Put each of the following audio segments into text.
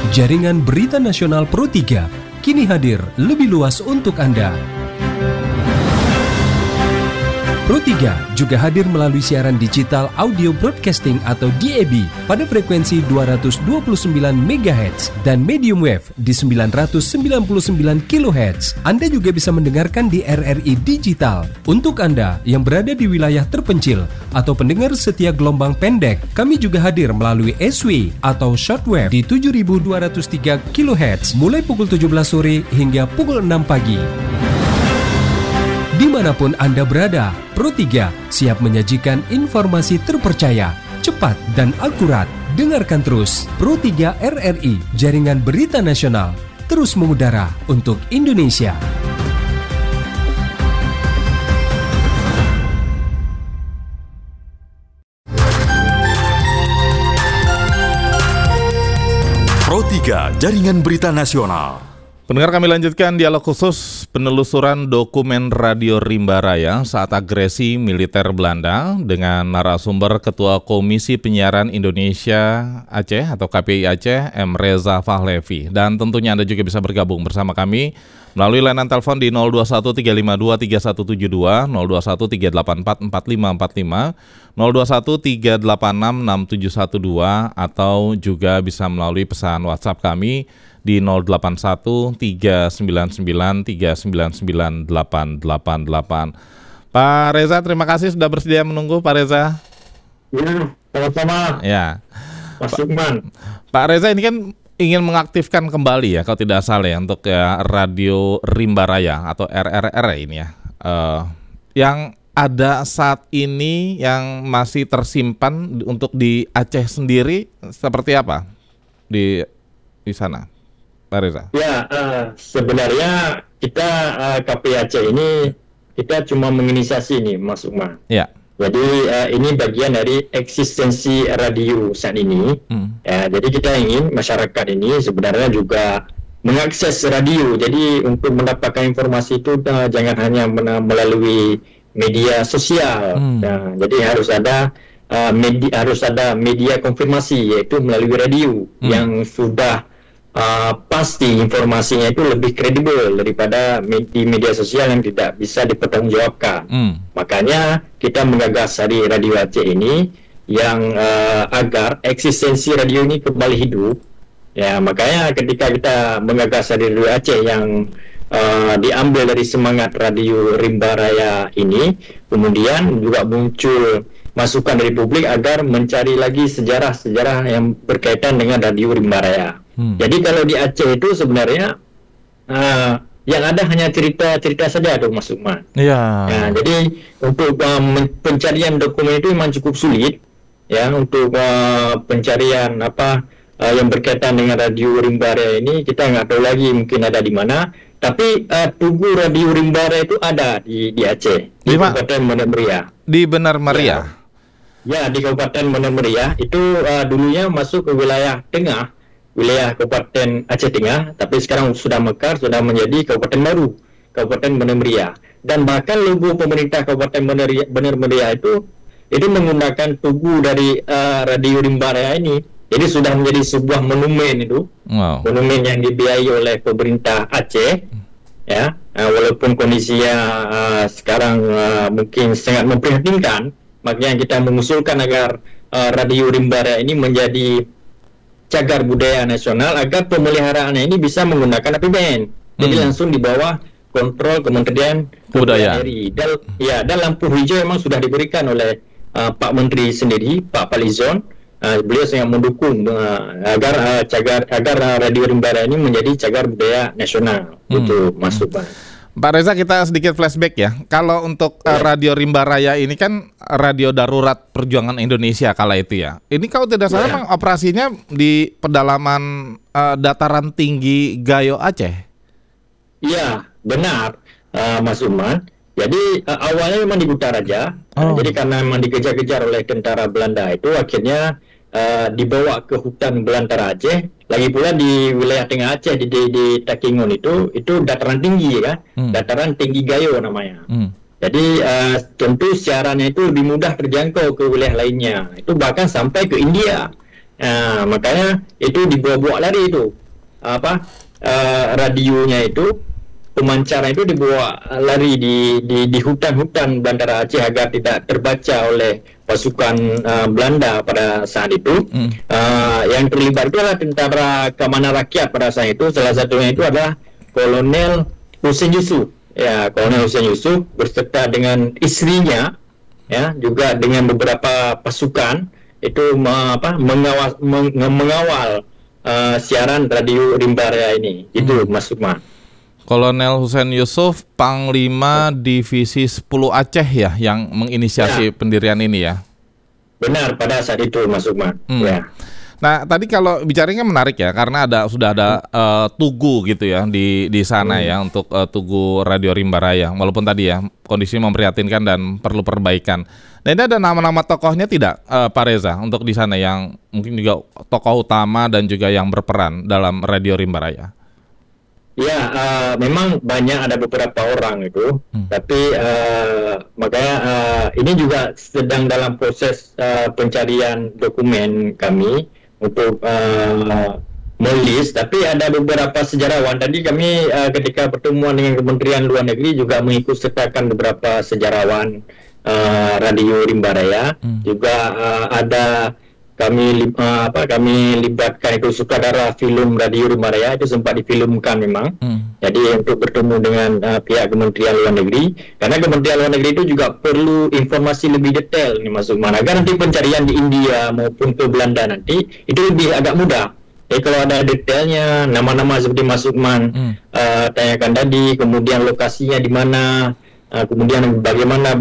Jaringan Berita Nasional Pro 3 kini hadir lebih luas untuk Anda. Pro 3 juga hadir melalui siaran digital audio broadcasting atau DAB pada frekuensi 229 MHz dan medium wave di 999 kHz. Anda juga bisa mendengarkan di RRI Digital. Untuk Anda yang berada di wilayah terpencil atau pendengar setia gelombang pendek, kami juga hadir melalui SW atau shortwave di 7203 kHz mulai pukul 17 sore hingga pukul 6 pagi. Dimanapun Anda berada, Pro 3 siap menyajikan informasi terpercaya, cepat dan akurat. Dengarkan terus Pro 3 RRI, Jaringan Berita Nasional, terus mengudara untuk Indonesia. Pro 3, Jaringan Berita Nasional. Pendengar, kami lanjutkan dialog khusus penelusuran dokumen Radio Rimba Raya saat agresi militer Belanda dengan narasumber Ketua Komisi Penyiaran Indonesia Aceh atau KPI Aceh, M. Reza Fahlevi. Dan tentunya Anda juga bisa bergabung bersama kami melalui layanan telepon di 0213523172, 0213844545, 0213866712, atau juga bisa melalui pesan WhatsApp kami di 081399399888. Pak Reza, terima kasih sudah bersedia menunggu, Pak Reza. Ya, sama-sama. Ya, Mas Sukman. Pak Reza ini kan ingin mengaktifkan kembali ya, kalau tidak salah ya, untuk ya, Radio Rimba Raya atau RRR ini ya, yang ada saat ini yang masih tersimpan untuk di Aceh sendiri seperti apa di sana, Pak Reza? Ya, sebenarnya kita KPI Aceh ini kita cuma menginisiasi nih, Mas Sukman. Ya. Jadi ini bagian dari eksistensi radio saat ini. Ya, jadi kita ingin masyarakat ini sebenarnya juga mengakses radio. Jadi untuk mendapatkan informasi itu jangan hanya melalui media sosial. Nah, jadi harus ada media konfirmasi, yaitu melalui radio yang sudah pasti informasinya itu lebih kredibel daripada di media sosial yang tidak bisa dipertanggungjawabkan. Makanya kita menggagas dari Radio Aceh ini yang agar eksistensi radio ini kembali hidup. Ya, makanya ketika kita menggagas dari Radio Aceh yang diambil dari semangat Radio Rimba Raya ini, kemudian juga muncul masukan dari publik agar mencari lagi sejarah-sejarah yang berkaitan dengan Radio Rimba Raya. Jadi kalau di Aceh itu sebenarnya yang ada hanya cerita-cerita saja tuh, Mas Sukman. Iya. Nah, jadi untuk pencarian dokumen itu memang cukup sulit ya, untuk pencarian yang berkaitan dengan Radio Rimba Raya ini kita nggak tahu lagi mungkin ada di mana. Tapi tugu Radio Rimba Raya itu ada di Aceh, di Kabupaten Benar Meriah. Di Benar Meriah. Ya, di Kabupaten Benar Meriah itu dulunya masuk ke wilayah tengah, wilayah Kabupaten Aceh Tengah, tapi sekarang sudah mekar, sudah menjadi kabupaten baru, Kabupaten Benar Meriah. Dan bahkan logo pemerintah Kabupaten Benar Meriah itu menggunakan tugu dari Radio Rimba Raya ini. Jadi sudah menjadi sebuah monumen itu, monumen yang dibiayai oleh pemerintah Aceh, ya. Walaupun kondisinya sekarang mungkin sangat memprihatinkan, makanya kita mengusulkan agar Radio Rimba Raya ini menjadi cagar budaya nasional agar pemeliharaannya ini bisa menggunakan APBN. Jadi langsung di bawah kontrol Kementerian Kebudayaan RI. Dan lampu hijau memang sudah diberikan oleh Pak Menteri sendiri, Pak Falizon. Beliau sangat mendukung agar Radio Rimba Raya ini menjadi cagar budaya nasional. Itu Mas Subhan. Pak Reza, kita sedikit flashback ya. Kalau untuk Radio Rimba Raya ini kan radio darurat perjuangan Indonesia kala itu ya. Ini kalau tidak salah memang operasinya di pedalaman dataran tinggi Gayo Aceh. Iya, benar, Mas Uman. Jadi awalnya memang di Kutaraja. Jadi karena memang dikejar-kejar oleh tentara Belanda itu, akhirnya dibawa ke hutan belantara Aceh. Lagi pula di wilayah tengah Aceh di Takingon itu dataran tinggi kan, dataran tinggi Gayo namanya. Jadi tentu siarannya itu lebih mudah terjangkau ke wilayah lainnya. Itu bahkan sampai ke India. Makanya itu dibawa-bawa lari itu radionya itu, pemancaran itu dibawa lari di hutan-hutan Bandara Aceh agar tidak terbaca oleh pasukan Belanda pada saat itu. Yang terlibat itu adalah tentara keamanan rakyat pada saat itu. Salah satunya itu adalah Kolonel Hussein Yusuf. Ya, Kolonel Hussein Yusuf berserta dengan istrinya, ya, juga dengan beberapa pasukan itu mengawal siaran radio Rimba Raya ini. Itu Mas Sukma. Kolonel Hussein Yusuf, Panglima Divisi 10 Aceh ya, yang menginisiasi pendirian ini ya? Benar, pada saat itu Mas Sukma. Ya. Nah, tadi kalau bicaranya menarik ya, karena sudah ada tugu gitu ya di sana ya, untuk tugu Radio Rimba Raya. Walaupun tadi ya kondisinya memprihatinkan dan perlu perbaikan. Nah, ini ada nama-nama tokohnya tidak, Pak Reza, untuk di sana yang mungkin juga tokoh utama dan juga yang berperan dalam Radio Rimba Raya? Ya, memang banyak, ada beberapa orang itu, tapi makanya ini juga sedang dalam proses pencarian dokumen kami untuk menulis, tapi ada beberapa sejarawan. Tadi kami ketika pertemuan dengan Kementerian Luar Negeri juga mengikut sertakan beberapa sejarawan Radio Rimba Raya. Juga ada kami libatkan itu sutradara film Radio Rimba Raya, itu sempat difilmkan memang. Jadi untuk bertemu dengan pihak Kementerian Luar Negeri, karena Kementerian Luar Negeri itu juga perlu informasi lebih detail nih Mas Sukman, agar nanti pencarian di India maupun ke Belanda nanti itu lebih agak mudah. Jadi kalau ada detailnya, nama-nama seperti Mas Sukman tanyakan tadi, kemudian lokasinya di mana, kemudian bagaimana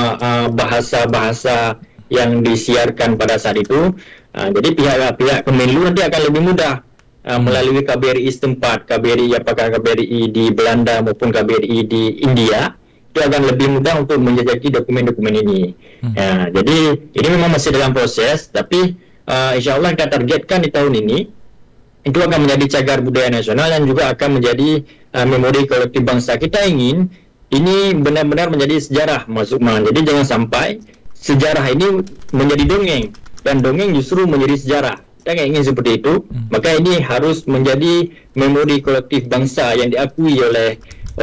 bahasa-bahasa yang disiarkan pada saat itu. Jadi pihak Kemenlu nanti akan lebih mudah melalui KBRI setempat, apakah KBRI di Belanda maupun KBRI di India, itu akan lebih mudah untuk menjajaki dokumen-dokumen ini. Jadi ini memang masih dalam proses, tapi insya Allah kita targetkan di tahun ini itu akan menjadi cagar budaya nasional dan juga akan menjadi memori kolektif bangsa. Kita ingin ini benar-benar menjadi sejarah, Mas Sukman. Jadi jangan sampai sejarah ini menjadi dongeng, dan dongeng justru menjadi sejarah. Kita nggak ingin seperti itu. Maka ini harus menjadi memori kolektif bangsa yang diakui oleh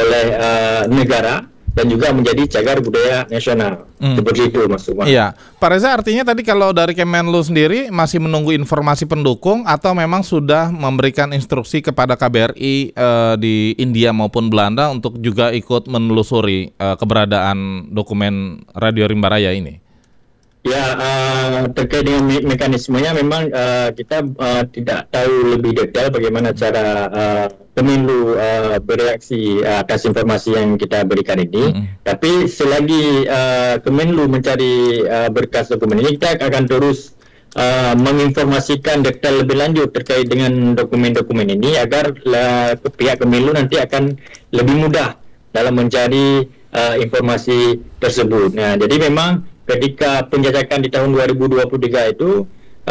negara dan juga menjadi cagar budaya nasional. Seperti itu Mas Sukma. Iya, Pak Reza, artinya tadi kalau dari Kemenlu sendiri masih menunggu informasi pendukung atau memang sudah memberikan instruksi kepada KBRI di India maupun Belanda untuk juga ikut menelusuri keberadaan dokumen Radio Rimba Raya ini? Ya, terkait dengan mekanismenya memang kita tidak tahu lebih detail bagaimana cara Kemenlu bereaksi atas informasi yang kita berikan ini. Tapi selagi Kemenlu mencari berkas dokumen ini, kita akan terus menginformasikan detail lebih lanjut terkait dengan dokumen-dokumen ini agar pihak Kemenlu nanti akan lebih mudah dalam mencari informasi tersebut. Nah, jadi memang ketika penjajakan di tahun 2023 itu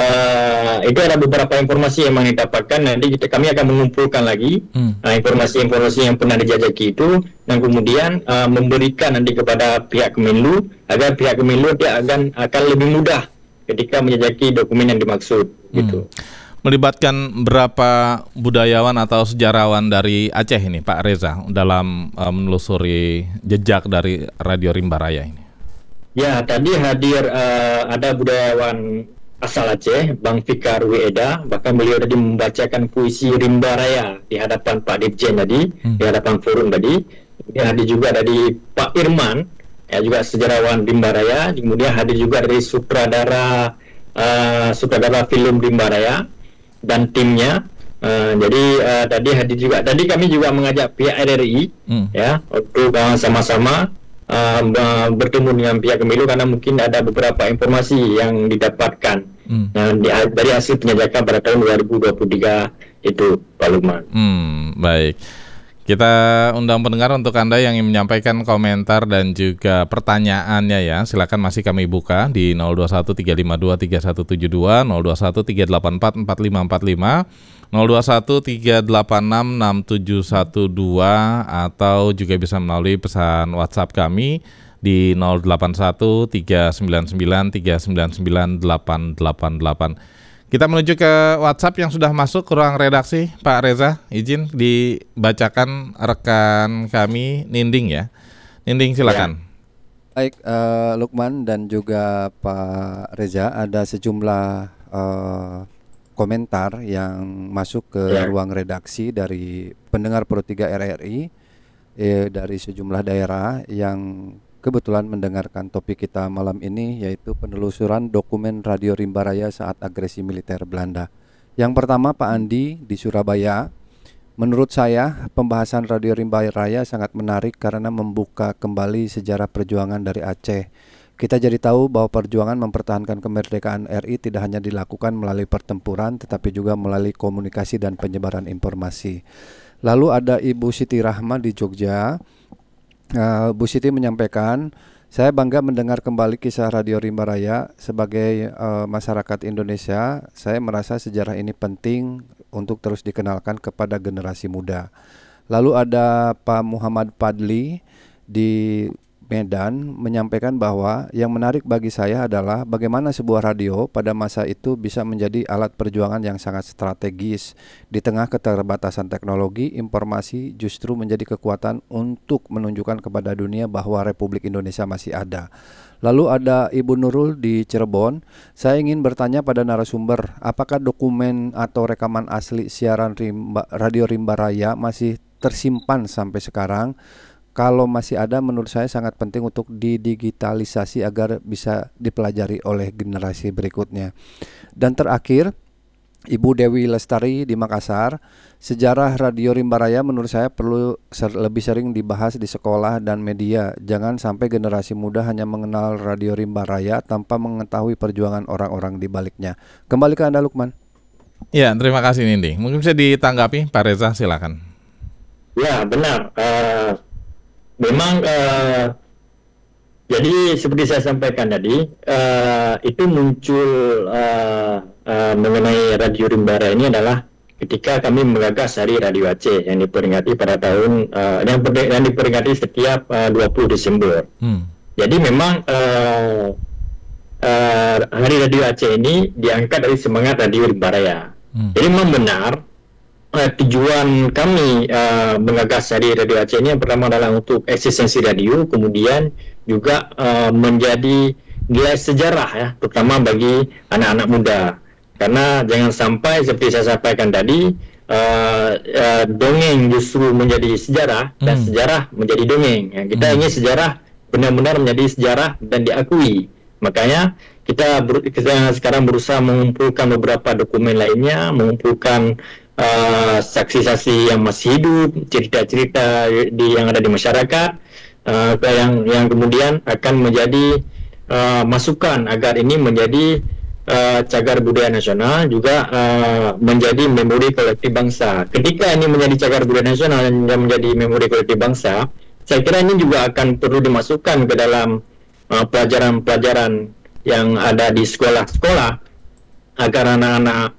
ada beberapa informasi yang didapatkan. Nanti kami akan mengumpulkan lagi informasi-informasi yang pernah dijajaki itu, dan kemudian memberikan nanti kepada pihak Kemenlu agar pihak Kemenlu dia akan lebih mudah ketika menjajaki dokumen yang dimaksud gitu. Melibatkan berapa budayawan atau sejarawan dari Aceh ini, Pak Reza, dalam menelusuri jejak dari Radio Rimba Raya ini? Ya, tadi hadir ada budayawan asal Aceh, Bang Fikar Wieda, bahkan beliau tadi membacakan puisi Rimba Raya di hadapan Pak Dirjen tadi, di hadapan forum tadi. Kemudian hadir juga dari Pak Irman, ya, juga sejarawan Rimba Raya. Kemudian hadir juga dari sutradara film Rimba Raya dan timnya. Jadi tadi hadir juga. Tadi kami juga mengajak pihak RRI ya untuk sama-sama bertemu dengan pihak Kemenlu, karena mungkin ada beberapa informasi yang didapatkan dari hasil penjajakan pada tahun 2023 itu, Pak Lukman. Baik. Kita undang pendengar untuk Anda yang ingin menyampaikan komentar dan juga pertanyaannya ya. Silakan, masih kami buka di 0213523172, 0213844545, 0213866712, atau juga bisa melalui pesan WhatsApp kami di 081399399888. Kita menuju ke WhatsApp yang sudah masuk ke ruang redaksi. Pak Reza, izin dibacakan rekan kami Ninding ya. Ninding silakan. Ya. Baik, Lukman dan juga Pak Reza, ada sejumlah komentar yang masuk ke ruang redaksi dari pendengar Pro 3 RRI dari sejumlah daerah yang kebetulan mendengarkan topik kita malam ini, yaitu penelusuran dokumen Radio Rimba Raya saat agresi militer Belanda. Yang pertama, Pak Andi di Surabaya. Menurut saya, pembahasan Radio Rimba Raya sangat menarik karena membuka kembali sejarah perjuangan dari Aceh. Kita jadi tahu bahwa perjuangan mempertahankan kemerdekaan RI tidak hanya dilakukan melalui pertempuran, tetapi juga melalui komunikasi dan penyebaran informasi. Lalu ada Ibu Siti Rahma di Jogja. Bu Siti menyampaikan, saya bangga mendengar kembali kisah Radio Rimba Raya. Sebagai masyarakat Indonesia, saya merasa sejarah ini penting untuk terus dikenalkan kepada generasi muda. Lalu ada Pak Muhammad Padli di Medan menyampaikan bahwa yang menarik bagi saya adalah bagaimana sebuah radio pada masa itu bisa menjadi alat perjuangan yang sangat strategis. Di tengah keterbatasan teknologi, informasi justru menjadi kekuatan untuk menunjukkan kepada dunia bahwa Republik Indonesia masih ada. Lalu ada Ibu Nurul di Cirebon. Saya ingin bertanya pada narasumber, apakah dokumen atau rekaman asli siaran Radio Rimba Raya masih tersimpan sampai sekarang? Kalau masih ada, menurut saya sangat penting untuk didigitalisasi agar bisa dipelajari oleh generasi berikutnya. Dan terakhir, Ibu Dewi Lestari di Makassar, sejarah Radio Rimba Raya menurut saya perlu lebih sering dibahas di sekolah dan media. Jangan sampai generasi muda hanya mengenal Radio Rimba Raya tanpa mengetahui perjuangan orang-orang di baliknya. Kembali ke Anda, Lukman. Ya, terima kasih Ninding. Mungkin bisa ditanggapi, Pak Reza, silakan. Ya, benar. Memang jadi seperti saya sampaikan tadi, itu muncul mengenai Radio Rimba Raya ini adalah ketika kami menggagas Hari Radio Aceh yang diperingati pada tahun yang diperingati setiap 20 Desember. Jadi memang Hari Radio Aceh ini diangkat dari semangat Radio Rimba Raya. Jadi memang benar. Tujuan kami menggagas Hari Radio Aceh ini yang pertama adalah untuk eksistensi radio, kemudian juga menjadi nilai sejarah ya, terutama bagi anak-anak muda. Karena jangan sampai seperti saya sampaikan tadi, dongeng justru menjadi sejarah dan sejarah menjadi dongeng. Ya, kita ingin sejarah benar-benar menjadi sejarah dan diakui. Makanya kita sekarang berusaha mengumpulkan beberapa dokumen lainnya, mengumpulkan saksi-saksi yang masih hidup, cerita-cerita yang ada di masyarakat, yang kemudian akan menjadi masukan agar ini menjadi cagar budaya nasional, juga menjadi memori kolektif bangsa. Ketika ini menjadi cagar budaya nasional dan menjadi memori kolektif bangsa, saya kira ini juga akan perlu dimasukkan ke dalam pelajaran-pelajaran yang ada di sekolah-sekolah, agar anak-anak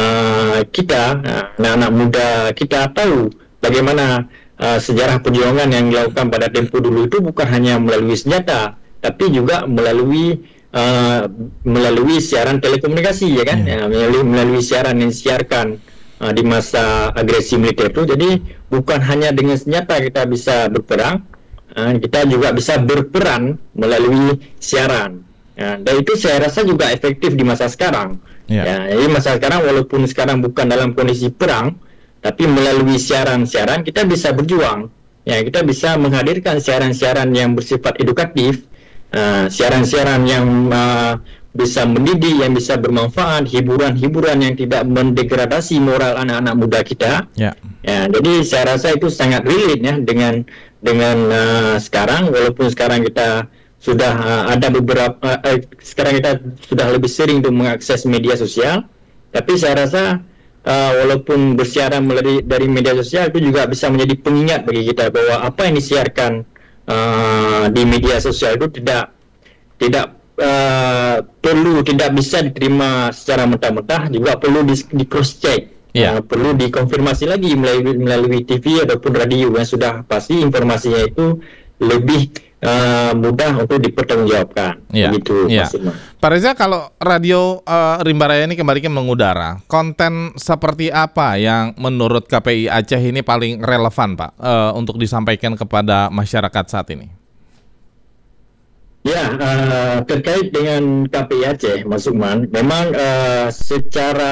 kita, anak-anak muda kita tahu bagaimana sejarah perjuangan yang dilakukan pada tempo dulu itu bukan hanya melalui senjata, tapi juga melalui siaran telekomunikasi, ya kan, melalui siaran yang disiarkan di masa agresi militer itu. Jadi bukan hanya dengan senjata kita bisa berperang, kita juga bisa berperan melalui siaran. Dan itu saya rasa juga efektif di masa sekarang. Ya, jadi masa sekarang walaupun sekarang bukan dalam kondisi perang, tapi melalui siaran-siaran kita bisa berjuang. Ya, kita bisa menghadirkan siaran-siaran yang bersifat edukatif, siaran-siaran yang bisa mendidik, yang bisa bermanfaat, hiburan-hiburan yang tidak mendegradasi moral anak-anak muda kita. Ya, jadi saya rasa itu sangat relate ya dengan sekarang, walaupun sekarang kita sudah ada beberapa sekarang kita sudah lebih sering untuk mengakses media sosial, tapi saya rasa walaupun bersiaran dari media sosial itu juga bisa menjadi pengingat bagi kita bahwa apa yang disiarkan di media sosial itu tidak bisa diterima secara mentah-mentah, juga perlu di cross check, perlu dikonfirmasi lagi melalui TV ataupun radio yang sudah pasti informasinya itu lebih mudah untuk dipertanggungjawabkan. Begitu maksudnya. Pak Reza, kalau radio Rimba Raya ini kembali mengudara, konten seperti apa yang menurut KPI Aceh ini paling relevan, Pak, untuk disampaikan kepada masyarakat saat ini? Ya, terkait dengan KPI Aceh, Mas Sukman, memang secara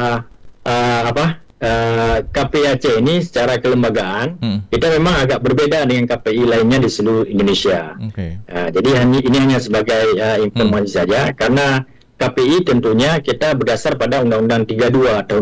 KPI Aceh ini secara kelembagaan kita memang agak berbeda dengan KPI lainnya di seluruh Indonesia. Jadi ini hanya sebagai informasi saja, karena KPI tentunya kita berdasar pada Undang-Undang 32 tahun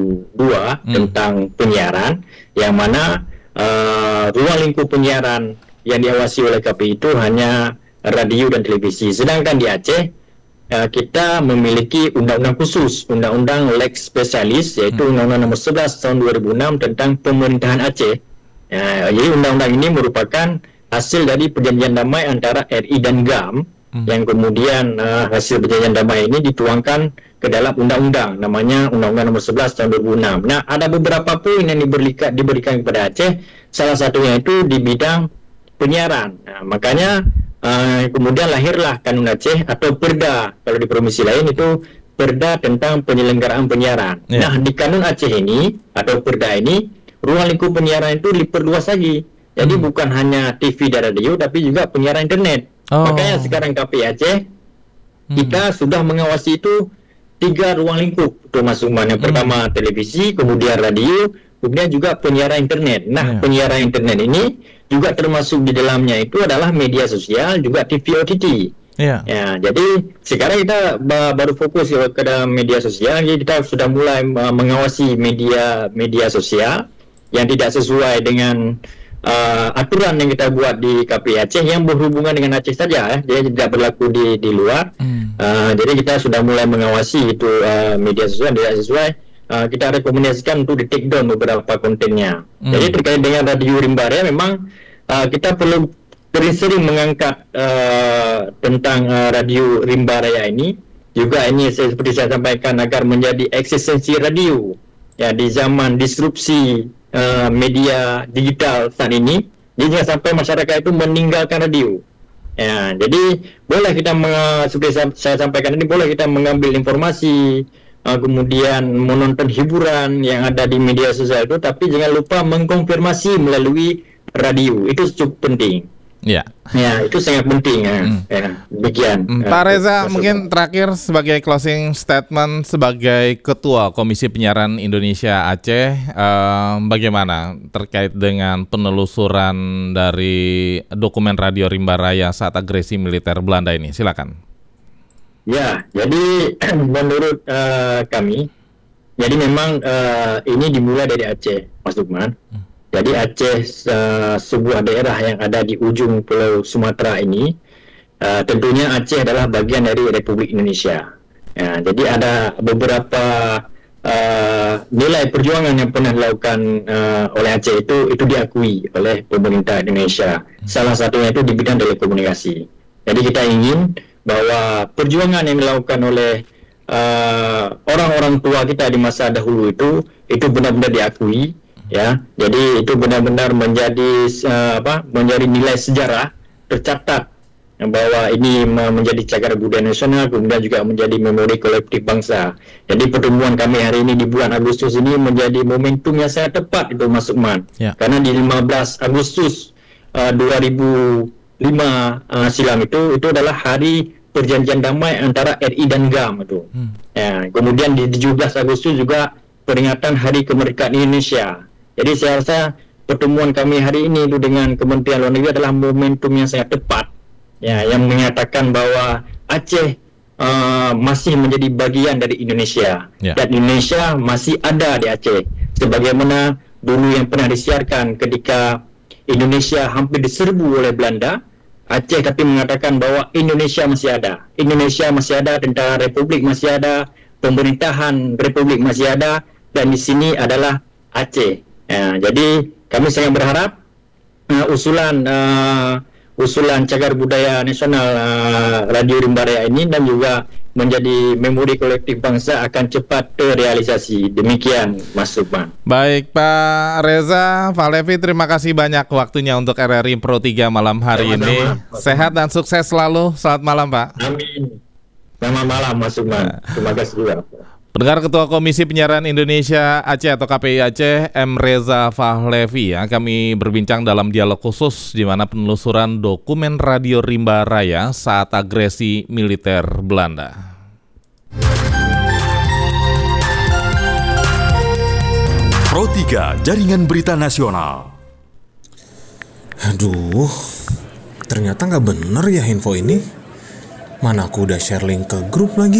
2002 tentang penyiaran, yang mana ruang lingkup penyiaran yang diawasi oleh KPI itu hanya radio dan televisi. Sedangkan di Aceh kita memiliki undang-undang khusus, undang-undang Lex Spesialis, yaitu undang-undang nomor 11 tahun 2006 tentang pemerintahan Aceh. Jadi undang-undang ini merupakan hasil dari perjanjian damai antara RI dan GAM, yang kemudian hasil perjanjian damai ini dituangkan ke dalam undang-undang, namanya undang-undang nomor 11 tahun 2006. Nah, ada beberapa poin yang diberikan kepada Aceh, salah satunya itu di bidang penyiaran. Nah, makanya kemudian lahirlah Kanun Aceh atau Perda, kalau di provinsi lain itu Perda tentang penyelenggaraan penyiaran. Nah, di Kanun Aceh ini atau Perda ini, ruang lingkup penyiaran itu diperluas lagi. Jadi bukan hanya TV dan radio, tapi juga penyiaran internet. Makanya sekarang KPI Aceh kita sudah mengawasi itu 3 ruang lingkup, termasuk yang pertama televisi, kemudian radio, kemudian juga penyiaran internet. Nah, penyiaran internet ini juga termasuk di dalamnya itu adalah media sosial, juga TV OTT. Ya, jadi sekarang kita baru fokus ke dalam media sosial. Jadi kita sudah mulai mengawasi media sosial yang tidak sesuai dengan aturan yang kita buat di KPI Aceh, yang berhubungan dengan Aceh saja, jadi tidak berlaku di luar. Jadi kita sudah mulai mengawasi itu media sosial yang tidak sesuai. Kita rekomendasikan untuk di take down beberapa kontennya. Jadi terkait dengan radio Rimba Raya, memang kita perlu sering mengangkat tentang radio Rimba Raya ini. Juga ini seperti saya sampaikan, agar menjadi eksistensi radio ya di zaman disrupsi media digital saat ini. Jadi jangan sampai masyarakat itu meninggalkan radio. Ya, jadi boleh kita seperti saya sampaikan ini, boleh kita mengambil informasi, kemudian menonton hiburan yang ada di media sosial itu, tapi jangan lupa mengkonfirmasi melalui radio. Itu cukup penting. Ya, itu sangat penting. Demikian. Pak Reza, mungkin terakhir sebagai closing statement sebagai Ketua Komisi Penyiaran Indonesia Aceh, bagaimana terkait dengan penelusuran dari dokumen radio Rimba Raya saat agresi militer Belanda ini? Silakan. Ya, jadi menurut kami, jadi memang ini dimulai dari Aceh, Mas Lukman. Jadi Aceh sebuah daerah yang ada di ujung Pulau Sumatera ini, tentunya Aceh adalah bagian dari Republik Indonesia. Ya, jadi ada beberapa nilai perjuangan yang pernah dilakukan oleh Aceh itu diakui oleh pemerintah Indonesia. Salah satunya itu di bidang telekomunikasi. Jadi kita ingin bahwa perjuangan yang dilakukan oleh orang-orang tua kita di masa dahulu itu benar-benar diakui, ya. Jadi itu benar-benar menjadi menjadi nilai sejarah tercatat bahwa ini menjadi cagar budaya nasional, kemudian juga menjadi memori kolektif bangsa. Jadi pertemuan kami hari ini di bulan Agustus ini menjadi momentum yang sangat tepat itu, Mas Sukman. Karena di 15 Agustus 2005 silam itu adalah hari perjanjian damai antara RI dan GAM itu. Ya, kemudian di 17 Agustus juga peringatan Hari Kemerdekaan Indonesia. Jadi saya rasa pertemuan kami hari ini itu dengan Kementerian Luar Negeri adalah momentum yang sangat tepat, ya, yang menyatakan bahwa Aceh masih menjadi bagian dari Indonesia, dan Indonesia masih ada di Aceh, sebagaimana dulu yang pernah disiarkan ketika Indonesia hampir diserbu oleh Belanda. Aceh tapi mengatakan bahwa Indonesia masih ada. Indonesia masih ada, tentara Republik masih ada, pemerintahan Republik masih ada, dan di sini adalah Aceh. Jadi kami sangat berharap usulan usulan Cagar Budaya Nasional Radio Rimba Raya ini, dan juga menjadi memori kolektif bangsa akan cepat terrealisasi. Demikian Mas Lukman. Baik Pak Reza, Pak Levi, terima kasih banyak waktunya untuk RRI Pro 3 malam hari ini. Sehat dan sukses selalu. Selamat malam Pak. Amin. Selamat malam Mas Lukman. Terima kasih juga. Pendengar, Ketua Komisi Penyiaran Indonesia Aceh atau KPI Aceh, M. Reza Fahlevi, ya, kami berbincang dalam dialog khusus di mana penelusuran dokumen Radio Rimba Raya saat agresi militer Belanda. Pro 3 Jaringan Berita Nasional. Aduh, ternyata nggak bener ya info ini. Mana aku udah share link ke grup lagi.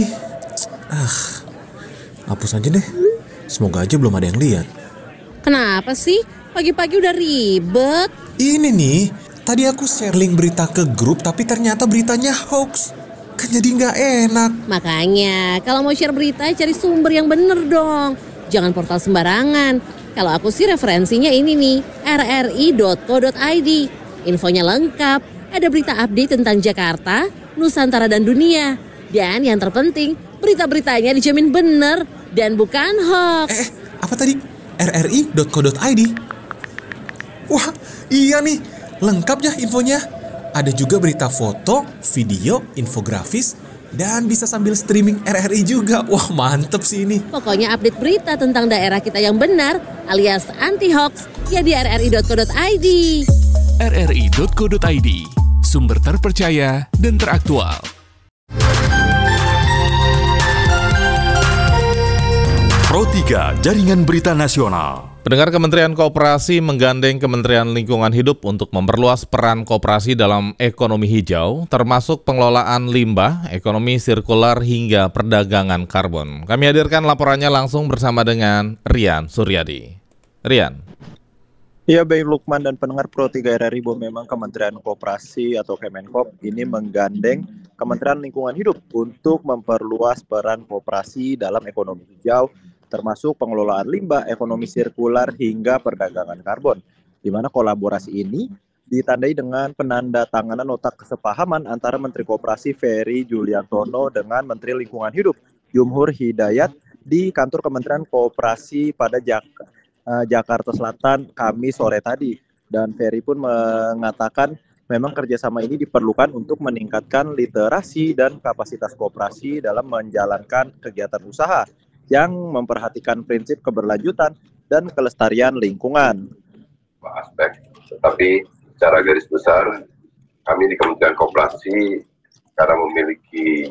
Hapus aja deh. Semoga aja belum ada yang lihat. Kenapa sih? Pagi-pagi udah ribet. Ini nih, tadi aku share link berita ke grup tapi ternyata beritanya hoax. Kan jadi nggak enak. Makanya, kalau mau share berita cari sumber yang bener dong. Jangan portal sembarangan. Kalau aku sih referensinya ini nih, rri.co.id. Infonya lengkap. Ada berita update tentang Jakarta, Nusantara dan dunia. Dan yang terpenting, berita-beritanya dijamin bener dan bukan hoax. Apa tadi? rri.co.id. Wah, iya nih. Lengkap ya infonya. Ada juga berita foto, video, infografis, dan bisa sambil streaming RRI juga. Wah, mantep sih ini. Pokoknya update berita tentang daerah kita yang benar alias anti-hoax ya di rri.co.id. rri.co.id, sumber terpercaya dan teraktual. Pro 3 Jaringan Berita Nasional. Pendengar, Kementerian Koperasi menggandeng Kementerian Lingkungan Hidup untuk memperluas peran koperasi dalam ekonomi hijau, termasuk pengelolaan limbah, ekonomi sirkular hingga perdagangan karbon. Kami hadirkan laporannya langsung bersama dengan Rian Suryadi. Rian. Ya, baik Lukman dan pendengar Pro 3 RRI, bahwa memang Kementerian Koperasi atau Kemenkop ini menggandeng Kementerian Lingkungan Hidup untuk memperluas peran koperasi dalam ekonomi hijau, termasuk pengelolaan limbah, ekonomi sirkular, hingga perdagangan karbon. Di mana kolaborasi ini ditandai dengan penandatanganan nota kesepahaman antara Menteri Koperasi Ferry Juliantono dengan Menteri Lingkungan Hidup Jumhur Hidayat di kantor Kementerian Koperasi pada Jakarta Selatan Kamis sore tadi. Dan Ferry pun mengatakan memang kerjasama ini diperlukan untuk meningkatkan literasi dan kapasitas koperasi dalam menjalankan kegiatan usaha yang memperhatikan prinsip keberlanjutan dan kelestarian lingkungan. Aspek, tetapi secara garis besar kami di Kementerian Koperasi karena memiliki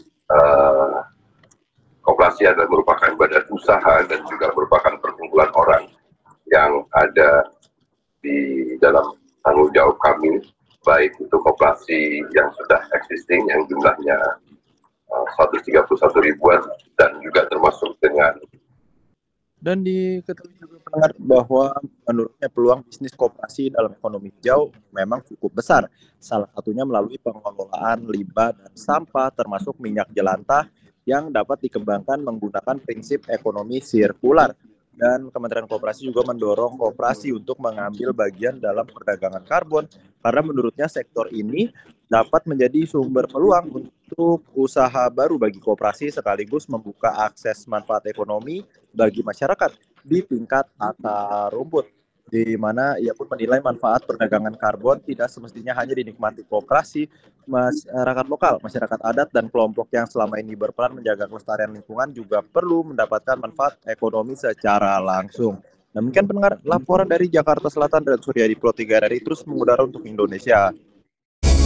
koperasi adalah merupakan badan usaha dan juga merupakan perkumpulan orang yang ada di dalam tanggung jawab kami, baik itu koperasi yang sudah existing yang jumlahnya 131 ribuan dan juga termasuk dengan. Dan diketahui juga pendengar bahwa menurutnya peluang bisnis koperasi dalam ekonomi hijau memang cukup besar. Salah satunya melalui pengelolaan limbah dan sampah termasuk minyak jelantah yang dapat dikembangkan menggunakan prinsip ekonomi sirkular. Dan Kementerian Koperasi juga mendorong koperasi untuk mengambil bagian dalam perdagangan karbon karena menurutnya sektor ini dapat menjadi sumber peluang untuk usaha baru bagi koperasi sekaligus membuka akses manfaat ekonomi bagi masyarakat di tingkat akar rumput, di mana ia pun menilai manfaat perdagangan karbon tidak semestinya hanya dinikmati koperasi, masyarakat lokal, masyarakat adat, dan kelompok yang selama ini berperan menjaga kelestarian lingkungan juga perlu mendapatkan manfaat ekonomi secara langsung. Demikian pendengar laporan dari Jakarta Selatan dan Suryadi Pro 3 RRI terus mengudara untuk Indonesia.